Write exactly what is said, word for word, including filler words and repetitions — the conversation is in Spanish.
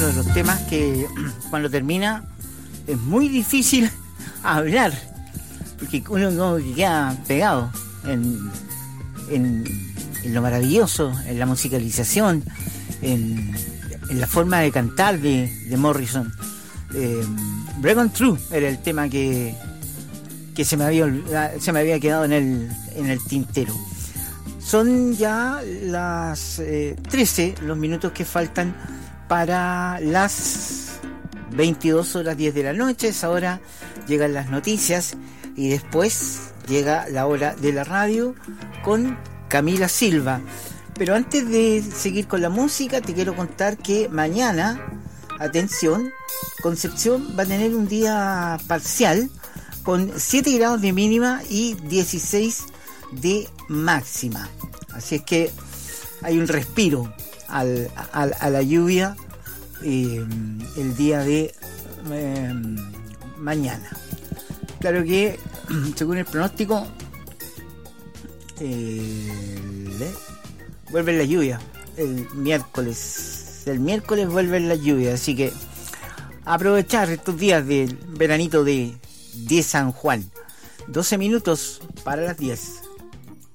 uno de los temas que cuando termina es muy difícil hablar, porque uno como que queda pegado en, en, en lo maravilloso, en la musicalización, en, en la forma de cantar de, de Morrison. eh, Break On Through era el tema que, que se me había se me había quedado en el, en el tintero. Son ya las eh, trece los minutos que faltan para las veintidós horas diez de la noche. Ahora llegan las noticias y después llega la hora de la radio con Camila Silva. Pero antes de seguir con la música, te quiero contar que mañana, atención, Concepción va a tener un día parcial con siete grados de mínima y dieciséis de máxima. Así es que hay un respiro al, al, a la lluvia eh, el día de eh, mañana. Claro que, según el pronóstico, eh, vuelve la lluvia el miércoles. El miércoles vuelve la lluvia, así que aprovechar estos días del veranito de, de San Juan. doce minutos para las diez.